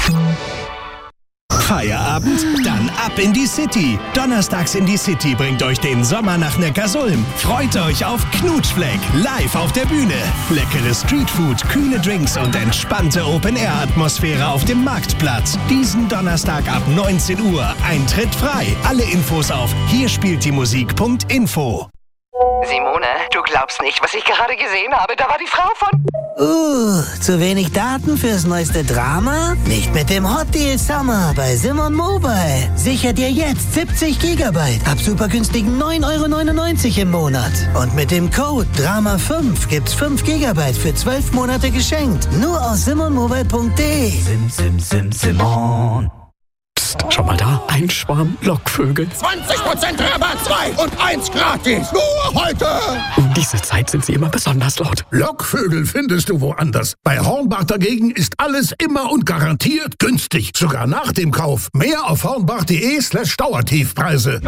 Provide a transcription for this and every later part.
Feierabend? Dann ab in die City. Donnerstags in die City bringt euch den Sommer nach Neckarsulm. Freut euch auf Knutschfleck, live auf der Bühne. Leckere Streetfood, kühle Drinks und entspannte Open-Air-Atmosphäre auf dem Marktplatz. Diesen Donnerstag ab 19 Uhr. Eintritt frei. Alle Infos auf hierspieltdiemusik.info. Simone, du glaubst nicht, was ich gerade gesehen habe. Da war die Frau von... zu wenig Daten fürs neueste Drama? Nicht mit dem Hot Deal Summer bei Simon Mobile. Sicher dir jetzt 70 GB ab super günstigen 9,99 € im Monat. Und mit dem Code DRAMA5 gibt's 5 GB für 12 Monate geschenkt. Nur aus simonmobile.de. Simon. Psst, schau mal da. Ein Schwarm Lockvögel. 20% Rabatt, 2 und 1 gratis. Nur heute. Um diese Zeit sind sie immer besonders laut. Lockvögel findest du woanders. Bei Hornbach dagegen ist alles immer und garantiert günstig. Sogar nach dem Kauf. Mehr auf hornbach.de/Dauertiefpreise.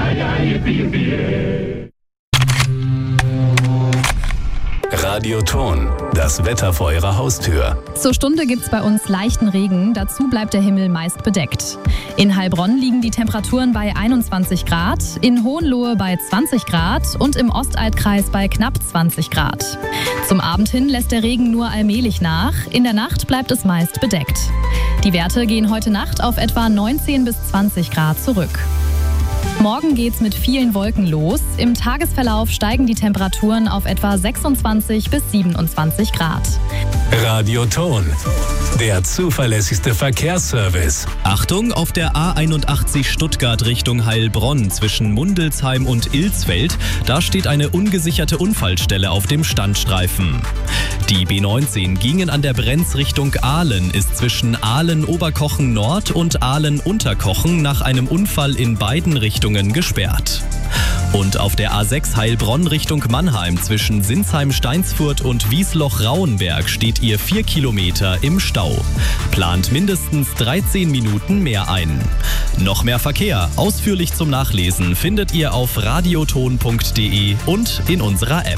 Radioton, das Wetter vor Ihrer Haustür. Zur Stunde gibt's bei uns leichten Regen, dazu bleibt der Himmel meist bedeckt. In Heilbronn liegen die Temperaturen bei 21 Grad, in Hohenlohe bei 20 Grad und im Ostaltkreis bei knapp 20 Grad. Zum Abend hin lässt der Regen nur allmählich nach, in der Nacht bleibt es meist bedeckt. Die Werte gehen heute Nacht auf etwa 19 bis 20 Grad zurück. Morgen geht's mit vielen Wolken los. Im Tagesverlauf steigen die Temperaturen auf etwa 26 bis 27 Grad. Radioton, der zuverlässigste Verkehrsservice. Achtung, auf der A81 Stuttgart Richtung Heilbronn zwischen Mundelsheim und Ilsfeld, da steht eine ungesicherte Unfallstelle auf dem Standstreifen. Die B19 Gingen an der Brenz Richtung Aalen ist zwischen Aalen-Oberkochen Nord und Aalen-Unterkochen nach einem Unfall in beiden Richtungen gesperrt. Und auf der A6 Heilbronn Richtung Mannheim zwischen Sinsheim-Steinsfurt und Wiesloch-Rauenberg steht ihr 4 Kilometer im Stau. Plant mindestens 13 Minuten mehr ein. Noch mehr Verkehr, ausführlich zum Nachlesen, findet ihr auf radioton.de und in unserer App.